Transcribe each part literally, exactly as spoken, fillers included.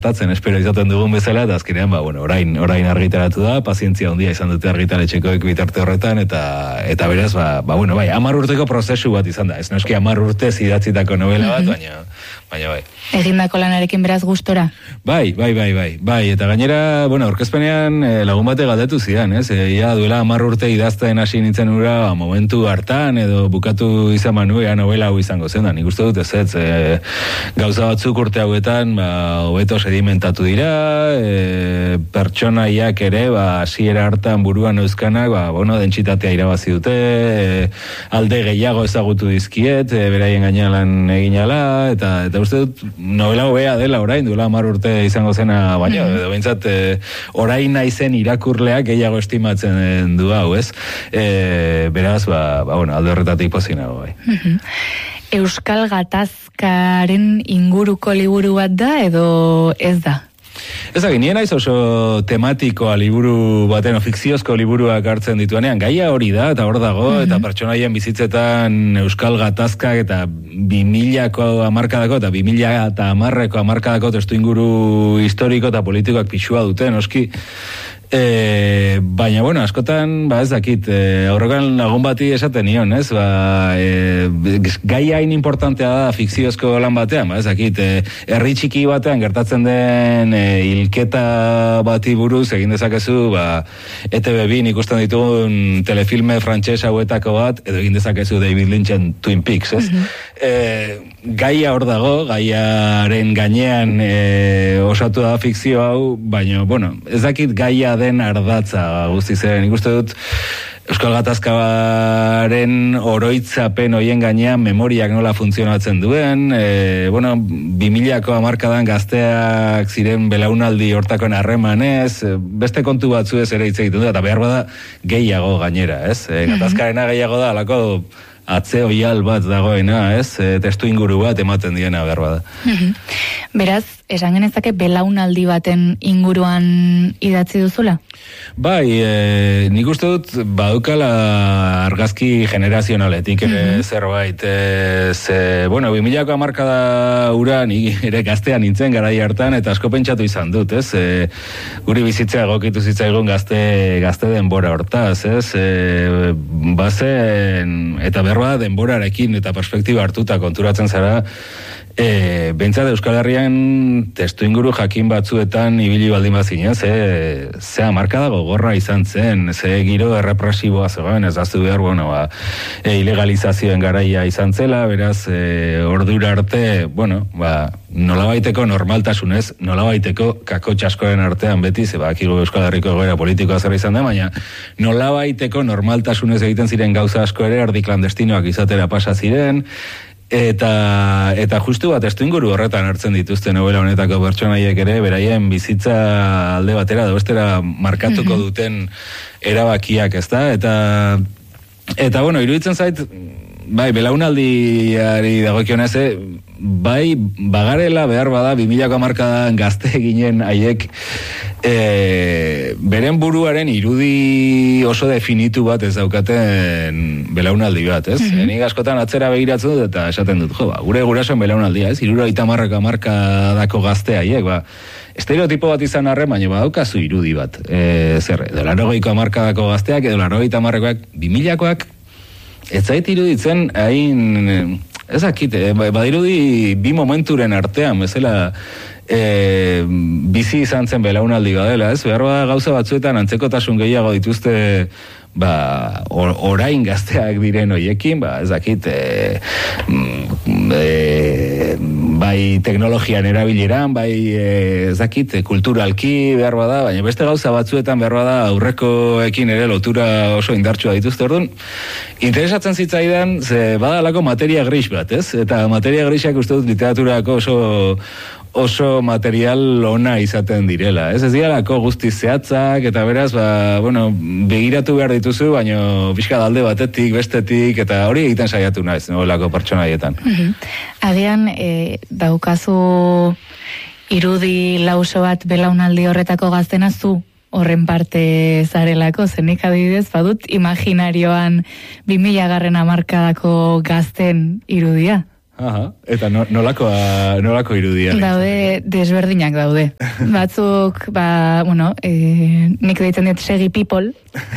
tatzen espero izaten dugun bezala, eta azkenean, ba, bueno, orain, orain argitaratu da, pazientzia handia izan dute argitaletxekoek bitarte horretan, eta eta beraz, ba, ba bueno, bai, hamar urteko prozesu bat izan da, ez noski hamar urtez idatzitako novela bat, baina, baina bai. Egindako lanarekin beraz gustora? Bai, bai, bai, bai, bai, eta gainera, bueno, aurkezpenean eh, lagun bate galdetu zidan, ez, e, ja, duela hamar urte idazten hasi nintzen ura, ba, momentu hartan, edo bukatu izan manu, ea novela hau izango zen da, nik uste dut ez, ez, e, gauza batzuk urte hauetan, ba, hobeto sedimentatu dira, e, pertsonaiak ere, ba, hasiera hartan buruan euskanak, ba, bueno, dentsitatea irabazi dute, e, alde gehiago ezagutu dizkiet, e, beraien gainean egin ala, eta, eta uste dut, novela hobea dela orain, duela hamar urte izango zena, baina, mm-hmm. edo behintzat, e, orain naizen irakurleak gehiago estimatzen du hau, ez? E, beraz, ba, ba, bueno, alde horretatik pozinago, bai. Mm-hmm. Euskal gatazkaren inguruko liburu bat da, edo ez da? Ez da, nien naiz oso tematikoa liburu baten, fikziozko liburuak hartzen dituanean, gaia hori da, eta hor dago, mm-hmm. eta pertsonaien bizitzetan euskal gatazkak, eta bimilako hamarkadako, eta bimila eta hamarreko hamarkadako testu inguru historiko eta politikoak pixua duten, oski. E, baina, bueno, askotan, ba ez dakit, e, aurrekan lagun bati esaten nion, ez? Ba, e, gai hain importantea da fikziozko lan batean, ba ez dakit, e, herri txiki batean gertatzen den e, hilketa bati buruz egin dezakezu, ba, E Te Be bin ikusten ditugun telefilme frantses hauetako bat, edo egin dezakezu David Lynchen Twin Peaks, ez? Mm-hmm. E, gaia hor dago, gaiaren gainean e, osatu da fikzio hau, baina, bueno, ez dakit gaia den ardatza guzti zen. Ikuste dut Euskal Gatazkaren oroitzapen hoien gainean memoriak nola funtzionatzen duen, e, bueno, bimilako hamarkadan gazteak ziren belaunaldi hortakoen harremanez, beste kontu batzu ez ere hitz egiten du, eta behar bada gehiago gainera, ez? E, gatazkarena gehiago da, alako atze oial bat dagoena, ez? E, testu inguru bat ematen diena behar bada. Beraz, esan genezake belaunaldi baten inguruan idatzi duzula? Bai, e, nik uste dut badukala argazki generazionaletik ere mm-hmm. zerbait. E, ze, bueno, bimilako hamarkada ura nik ere gaztean nintzen garai hartan, eta asko pentsatu izan dut, ez? E, guri bizitzea egokitu zitzaigun gazte, gazte denbora hortaz, ez? E, bazen, eta berba denborarekin eta perspektiba hartuta konturatzen zara, E, bentsat Euskal Herrian testu inguru jakin batzuetan ibili baldin bazinez, ze, ze hamarkada gogorra izan zen, ze giro errepresiboa zegoen, ez daztu behar, bueno, ba, e, ilegalizazioen garaia izan zela, beraz, e, ordura arte, bueno, ba, nolabaiteko normaltasunez, nolabaiteko kakotxaskoen artean beti, ze bakigu Euskal Herriko egoera politikoa zer izan da, baina nolabaiteko normaltasunez egiten ziren gauza asko ere, erdi klandestinoak izatera pasa ziren, Eta, eta justu bat testu inguru horretan hartzen dituzte novela honetako pertsonaiek ere, beraien bizitza alde batera da bestera markatuko duten erabakiak, ezta? Eta, eta bueno, iruditzen zait, bai, belaunaldiari dagokionez, bai, bagarela behar bada, bimilako hamarkadan gazte ginen haiek, e, beren buruaren irudi oso definitu bat ez daukaten belaunaldi bat, ez? Mm-hmm. Nik askotan atzera begiratzen dut eta esaten dut, jo, ba, gure gurasoen belaunaldia, ez? Hirurogeita hamarreko hamarkadako gazte haiek, ba, estereotipo bat izan arren, baina badaukazu irudi bat. E, zer, edo laurogeiko hamarkadako gazteak, edo laurogeita hamarrekoak, bimilakoak, ez zait iruditzen, hain, ez akit, badirudi bi momenturen artean, bezala, e, bizi izan zen belaunaldi badela, ez? Behar bada gauza batzuetan antzekotasun gehiago dituzte, ba, or, orain gazteak diren hoiekin, ba, ez dakit, e, e, bai teknologian erabileran, bai e, ez dakit, kulturalki behar bada, baina beste gauza batzuetan behar bada aurrekoekin ere lotura oso indartsua dituzte, orduan, interesatzen zitzaidan, ze badalako materia gris bat, ez? Eta materia grisak uste dut literaturako oso oso material ona izaten direla, ez? Ez direlako guzti zehatzak, eta beraz, ba, bueno, begiratu behar dituzu, baina pixka dalde batetik, bestetik, eta hori egiten saiatu naiz, nolako pertsonaietan. Mm-hmm. Agian, e, daukazu irudi lauso bat belaunaldi horretako gaztena zu horren parte zarelako, zenik adibidez, badut imaginarioan bi mila garren hamarkadako gazten irudia. Aha, eta no, nolako, nolako irudia? Daude, desberdinak daude. Batzuk, ba, bueno, e, nik deitzen dut segi people.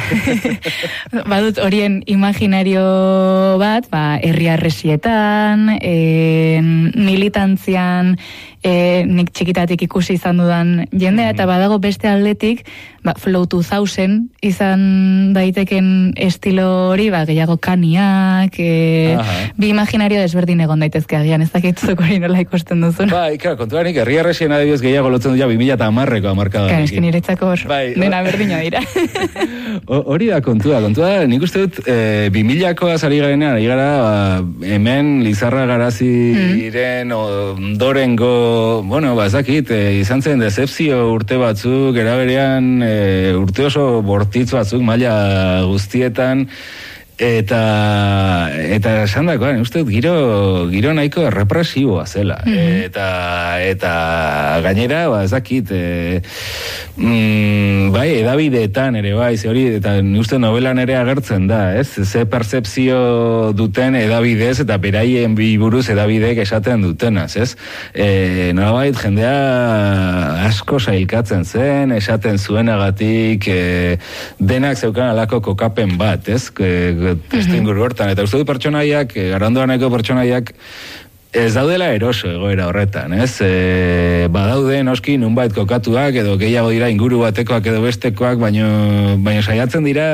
Badut horien imaginario bat, ba, herriarresietan, e, militantzian, e, nik txikitatik ikusi izan dudan jendea, eta badago beste aldetik, ba, Flow two thousand izan daiteken estilo hori, ba, gehiago kaniak, e, bi imaginario desberdin egon daitezke agian, ez dakitzuk hori nola ikusten duzun. Ba, ikara, kontuanik, herriarresien adibidez gehiago lotzen du ja bi mila hamarreko hamarkada. Ka, eskin niretzako hor, bai, dena berdina dira. Hori da kontua, kontua, nik uste dut, e, bi milakoa zari garenean, ari gara, ba, hemen Lizarra Garaziren mm. ondorengo, bueno, ba, ezakit, e, izan zen decepzio urte batzuk, eraberean e, urte oso bortitz batzuk, maila guztietan, eta eta esan dakoan, uste dut giro, giro nahiko represiboa zela. Mm-hmm. Eta eta gainera, ba, ez dakit, e, mm, bai, edabideetan ere, bai, ze hori, eta uste novelan ere agertzen da, ez? Ze percepzio duten edabidez, eta beraien buruz edabideek esaten dutenaz, ez? E, nolabait, jendea asko sailkatzen zen, esaten zuenagatik, e, denak zeukan alako kokapen bat, ez? E, testu inguru hortan, eta uste du pertsonaiak, garandoaneko pertsonaiak, ez daudela eroso egoera horretan, ez? E, badaude noski nunbait kokatuak, edo gehiago dira inguru batekoak edo bestekoak, baino, baino saiatzen dira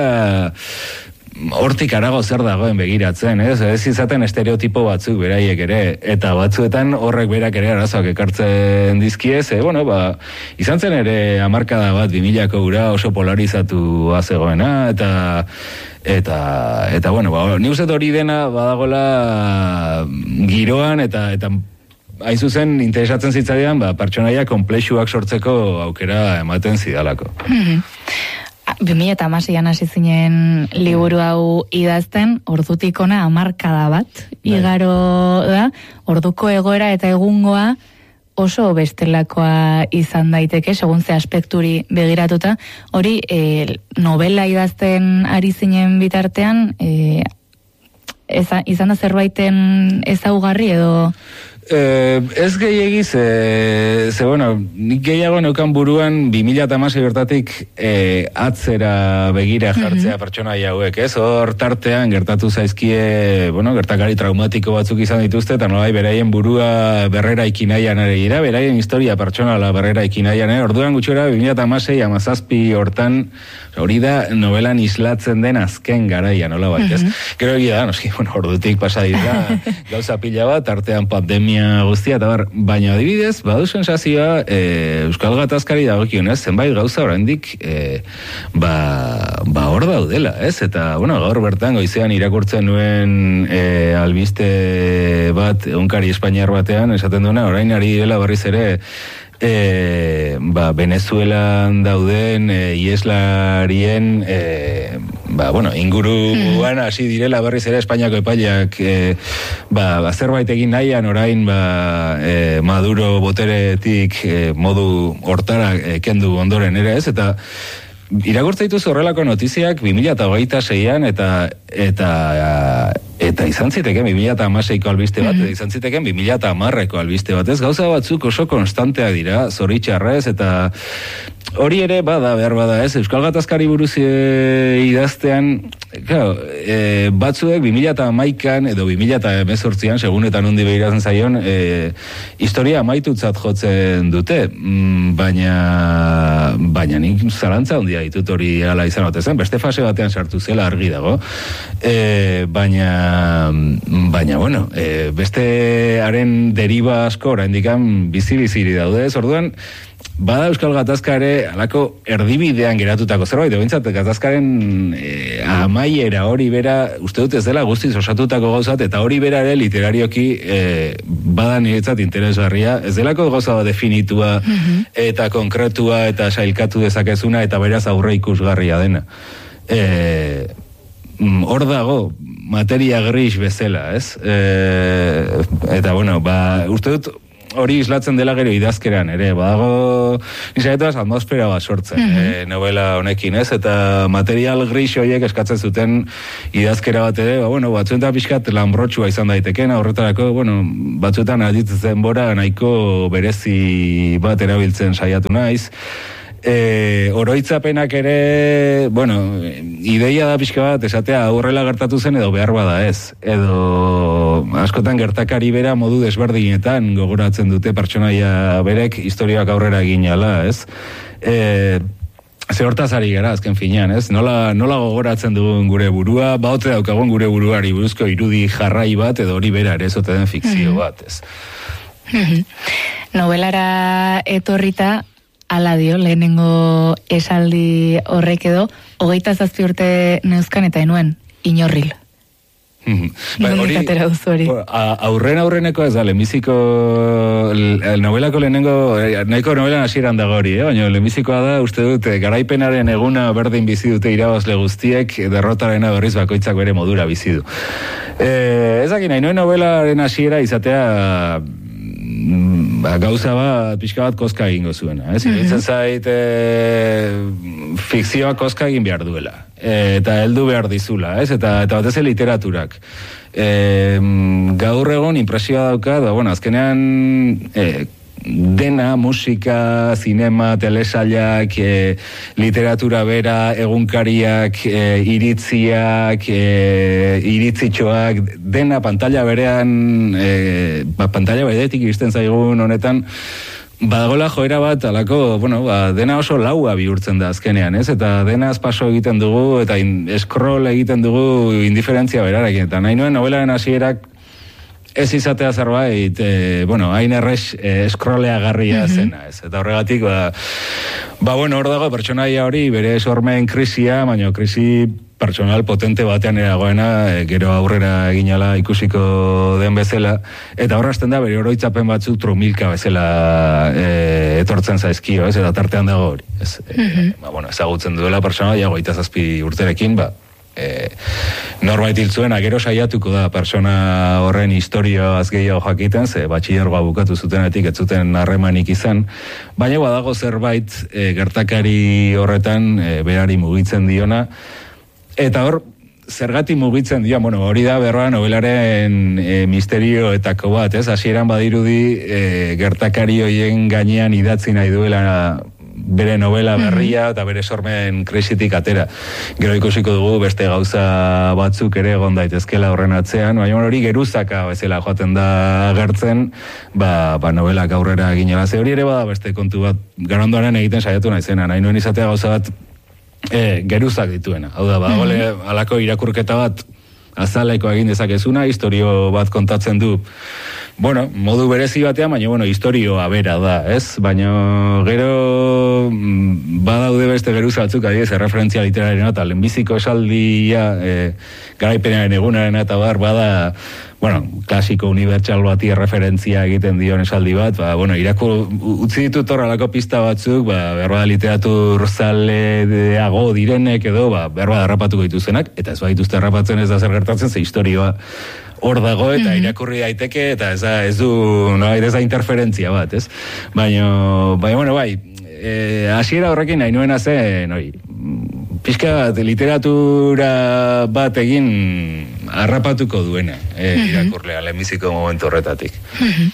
hortik arago zer dagoen begiratzen, ez? Ez izaten estereotipo batzuk beraiek ere, eta batzuetan horrek berak ere arazoak ekartzen dizkiez, e, bueno, ba, izan zen ere hamarkada bat bimilako gura oso polarizatu zegoena, eta eta, eta bueno, ba, ni uste hori dena badagola giroan, eta, eta hain zuzen interesatzen zitzaidan, ba, pertsonaia konplexuak sortzeko aukera ematen zidalako. Mm-hmm. bi mila hamaseian hasi zinen liburu hau idazten, ordutik ona hamarkada bat igaro da, orduko egoera eta egungoa oso bestelakoa izan daiteke, segun ze aspekturi begiratuta. Hori, e, novela idazten ari zinen bitartean, e, eza, izan da zerbaiten ezaugarri edo... Eh, ez gehiagiz, eh, ze bueno, nik gehiago neukan buruan bi mila hamasei bertatik eh, atzera begira jartzea mm-hmm. pertsonaia hauek, ez? Hor tartean gertatu zaizkie, bueno, gertakari traumatiko batzuk izan dituzte, eta nolai beraien burua berrera ikinaian ere gira, beraien historia pertsonala berrera ikinaian ere, orduan gutxora bi mila hamasei hamazazpi hortan, hori da novelan islatzen den azken garaia, nola bat, ez? Mm-hmm. Gero egia da, noski, bueno, ordutik pasa dira gauza pila bat, artean pandemia guztia, eta bar, baina adibidez, badu sensazioa, e, Euskal Gatazkari dagokionez, zenbait gauza oraindik e, ba, ba hor daudela, ez? Eta, bueno, gaur bertan goizean irakurtzen nuen e, albiste bat, egunkari espainiar batean, esaten duena, orain ari dela berriz ere, E, ba, Venezuelan dauden e, ieslarien e, ba, bueno, inguruan hasi direla berriz ere Espainiako epaileak e, ba, ba, zerbait egin nahian orain ba, e, Maduro boteretik e, modu hortara e, kendu ondoren ere ez, eta irakurtza dituz horrelako notiziak bi mila hogeita seian eta eta eta izan ziteken bi mila hamaseiko albiste bat, mm-hmm. izan ziteken bi mila hamarreko albiste bat, ez gauza batzuk oso konstanteak dira, zoritxarrez, eta hori ere bada, behar bada, ez, Euskal Gatazkari buruz e, idaztean, claro, e, batzuek bi mila hamaikan edo bi mila hemezortzian, segunetan hundi behiratzen zaion, e, historia amaitutzat jotzen dute, mm, baina baina nik zalantza handia ditut hori ala izan ote zen, beste fase batean sartu zela argi dago, e, baina baina, bueno, e, beste haren deriba asko oraindikan bizi-biziri daude, ez orduan, bada Euskal Gatazka ere alako erdibidean geratutako zerbait, behintzat gatazkaren e, amaiera hori bera, uste dut ez dela guztiz osatutako gauzat, eta hori bera ere literarioki e, bada niretzat interesgarria, ez delako gauza definitua mm-hmm. eta konkretua eta sailkatu dezakezuna eta beraz aurre ikusgarria dena. E, hor dago, materia gris bezala, ez? E, eta bueno, ba, uste dut hori islatzen dela gero idazkeran ere, badago nizaetaz atmosfera bat sortzen, mm-hmm. e, novela honekin, ez? Eta material gris horiek eskatzen zuten idazkera bat ere, ba, bueno, batzuetan pixkat lanbrotxua izan daitekena, horretarako, bueno, batzuetan aditzen bora nahiko berezi bat erabiltzen saiatu naiz. E, oroitzapenak ere, bueno, ideia da pixka bat, esatea aurrela gertatu zen edo behar bada ez, edo askotan gertakari bera modu desberdinetan gogoratzen dute pertsonaia berek historiak aurrera ginala, ez? E, ze hortaz ari gara, azken finean, ez? Nola, nola gogoratzen dugun gure burua, baute daukagun gure buruari buruzko irudi jarrai bat edo hori bera ere ezote den fikzio bat, ez? Novelara etorrita, ala dio, lehenengo esaldi horrek edo, hogeita zazpi urte neuzkan eta enuen, inorril. Nondik atera duzu hori? Aurren aurreneko ez da, lehenbiziko, novelako lehenengo, nahiko novelan hasieran dago hori, eh? Baina lehenbizikoa da, uste dut, garaipenaren eguna berdin bizi dute irabazle guztiek, derrotarena berriz bakoitzak bere modura bizi du. Eh, ez dakit, nahi noen novelaren hasiera izatea ba, gauza bat, pixka bat koska egingo zuena. Ez mm-hmm. zait e, fikzioa koska egin behar duela. E, eta heldu behar dizula, ez? Eta, eta batez literaturak. E, gaur egon impresioa dauka, da, bueno, azkenean e, dena, musika, zinema, telesailak, e, literatura bera, egunkariak, e, iritziak, e, iritzitxoak, dena pantalla berean, e, ba, pantalla beretik iristen zaigun honetan, badagola joera bat, alako, bueno, ba, dena oso laua bihurtzen da azkenean, ez? Eta dena paso egiten dugu, eta in, scroll egiten dugu indiferentzia berarekin. Eta nahi nuen novelaren hasierak ez izatea zerbait, e, bueno, hain errex e, scrolleagarria mm-hmm. zena, ez? Eta horregatik, ba, ba bueno, hor dago pertsonaia hori, bere sormen krisia, baina krisi pertsonal potente batean eragoena, e, gero aurrera eginala ikusiko den bezala, eta horrazten da, bere oroitzapen batzuk trumilka bezala e, etortzen zaizkio, ez? Eta tartean dago hori, ez? Mm-hmm. E, ba, bueno, ezagutzen duela pertsonaia, goita zazpi urterekin, ba, E, norbait hiltzuena gero saiatuko da persona horren historioaz gehiago jakiten, ze batxilergoa bukatu zutenetik ez zuten harremanik izan, baina badago zerbait e, gertakari horretan e, berari mugitzen diona, eta hor zergatik mugitzen dio, bueno, hori da berroa novelaren e, misterioetako bat, ez? Hasieran badirudi e, gertakari horien gainean idatzi nahi duela bere novela berria eta bere sormen krisitik atera. Gero ikusiko dugu beste gauza batzuk ere egon daitezkela horren atzean, baina hori geruzaka bezala joaten da agertzen, ba, ba novelak aurrera ginela. Ze hori ere bada beste kontu bat, Garondoaren egiten saiatu naizena, nahi nuen izatea gauza bat e, geruzak dituena. Hau da, ba, gole, alako irakurketa bat azaleko egin dezakezuna, historio bat kontatzen du, bueno, modu berezi batean, baina, bueno, historioa bera da, ez? Baina, gero, badaude beste geruza batzuk, adiez, erreferentzia literarena, eta lehenbiziko esaldia, e, garaipenaren egunaren eta bar, bada, bueno, klasiko unibertsal bati erreferentzia egiten dion esaldi bat, ba, bueno, irakur, utzi ditut horrelako pista batzuk, ba, berba literatur zaleago direnek edo, ba, berba derrapatuko dituzenak, eta ez ba dituzte derrapatzen ez da zer gertatzen, ze historioa hor dago eta mm-hmm. irakurri daiteke, eta ez, da, ez du, no, ez da interferentzia bat, ez? Baina, baina, bueno, bai, e, hasiera horrekin nahi nuena zen, oi, pixka bat literatura bat egin harrapatuko duena, e, mm-hmm. irakurlea, lehenbiziko momentu horretatik. Mm-hmm.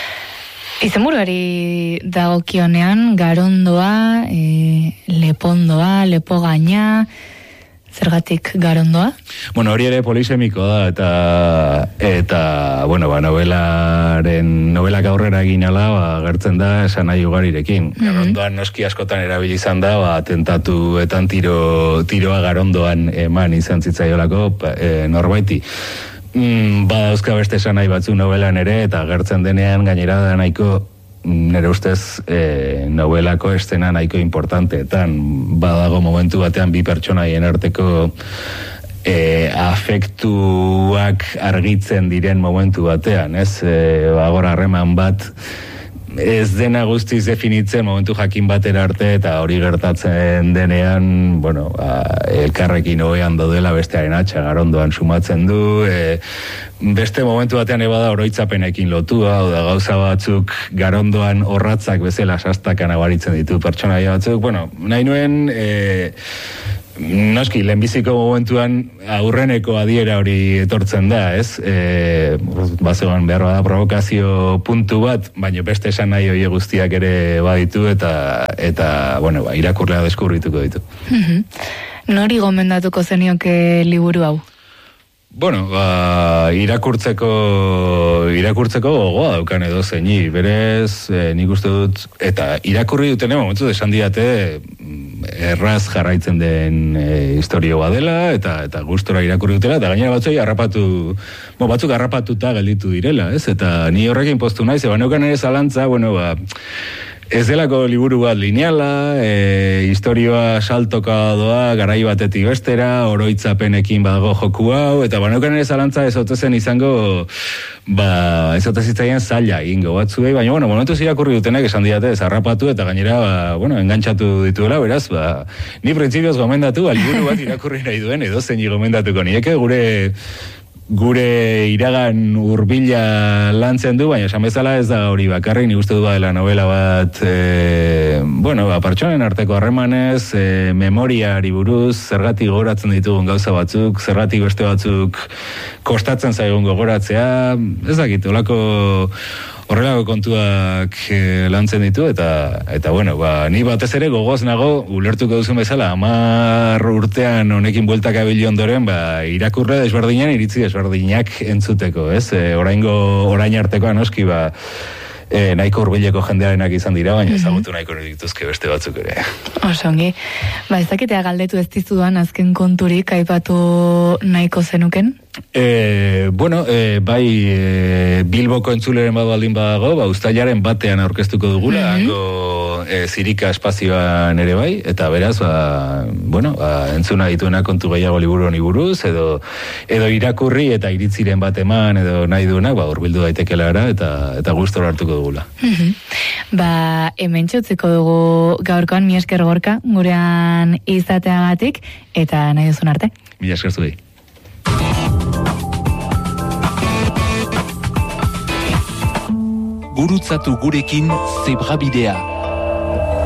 Izenburuari dagokionean, Garondoa, e, Lepondoa, Lepogaina, zergatik Garondoa? Bueno, hori ere polisemiko da, eta, eta bueno, ba, novelaren, novelak aurrera egin ala, ba, gertzen da, esan nahi ugarirekin. Mm-hmm. Garondoan noski askotan erabili izan da, ba, tentatuetan tiro, tiroa Garondoan eman izan zitzaiolako, e, norbaiti. Mm, badauzka beste esan nahi batzu novelan ere, eta gertzen denean gainera da nahiko, nire ustez e, novelako estena nahiko importanteetan, badago momentu batean bi pertsonaien arteko e, afektuak argitzen diren momentu batean, ez? E, bagor harreman bat ez dena guztiz definitzen momentu jakin batera arte, eta hori gertatzen denean, bueno, ba, elkarrekin hoean daudela bestearen atxa garondoan sumatzen du, e, beste momentu batean eba da oroitzapenekin lotua, hau da gauza batzuk garondoan horratzak bezala sastakan abaritzen ditu pertsonaia batzuk, bueno, nahi nuen, e, noski, lehenbiziko momentuan aurreneko adiera hori etortzen da, ez? E, bazegoan behar bada provokazio puntu bat, baina beste esan nahi hori guztiak ere baditu eta, eta bueno, ba, irakurlea deskubrituko ditu. Nori gomendatuko zenioke liburu hau? Bueno, ba, irakurtzeko irakurtzeko gogoa daukan edo zeini, berez, e, nik uste dut, eta irakurri dutene momentu esan diate erraz jarraitzen den e, historio badela, eta eta gustora irakurri dutela, eta gainera batzoi harrapatu, bo, batzuk harrapatuta gelditu direla, ez? Eta ni horrekin postu naiz, eba neukan ere zalantza, bueno, ba, ez delako liburu bat lineala, e, historioa saltoka doa, garai batetik bestera, oroitzapenekin badago joku hau, eta baneukan ere zalantza ez otezen izango, ba, ez otezitzaien zaila egingo batzuei, baina, bueno, momentuz irakurri dutenek esan diate, zarrapatu, eta gainera, ba, bueno, engantzatu dituela, beraz, ba, ni printzipioz gomendatu, ba, liburu bat irakurri nahi duen, edo zein gomendatuko nieke, gure gure iragan hurbila lantzen du, baina esan bezala ez da hori bakarrik, nik uste du dela novela bat, e, bueno, ba, pertsonen arteko harremanez, e, memoriari buruz, zergatik gogoratzen ditugun gauza batzuk, zergatik beste batzuk kostatzen zaigun gogoratzea, ez dakit, olako horrelako kontuak e, lantzen ditu, eta, eta bueno, ba, ni batez ere gogoz nago, ulertuko duzun bezala, hamar urtean honekin bueltak abili ondoren, ba, irakurre desberdinean iritzi desberdinak entzuteko, ez? E, oraingo, orain artekoa noski, ba, e, nahiko hurbileko jendearenak izan dira, baina ezagutu nahiko dituzke beste batzuk ere. Osongi, ba, ez dakitea galdetu ez dizudan azken konturik aipatu nahiko zenuken? E, bueno, e, bai e, Bilboko entzuleren bat baldin badago, ba, uztailaren batean aurkeztuko dugula, mm-hmm. hango e, zirika espazioan ere bai, eta beraz, ba, bueno, ba, entzuna dituena kontu gehiago liburu honi buruz, edo, edo irakurri eta iritziren bat eman, edo nahi duenak, ba, urbildu daitekela era, eta, eta gustora hartuko dugula. Mm-hmm. Ba, hemen txutziko dugu gaurkoan, mi esker Gorka, gurean izateagatik, eta nahi duzun arte. Mi esker zuei. Gurutzatu gurekin Zebrabidea.